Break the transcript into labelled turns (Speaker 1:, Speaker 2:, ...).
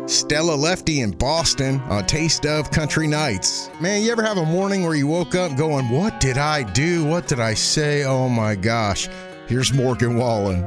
Speaker 1: Stella Lefty in Boston on Taste of Country Nights. Man, you ever have a morning where you woke up going, what did I do? What did I say? Oh my gosh. Here's Morgan Wallen.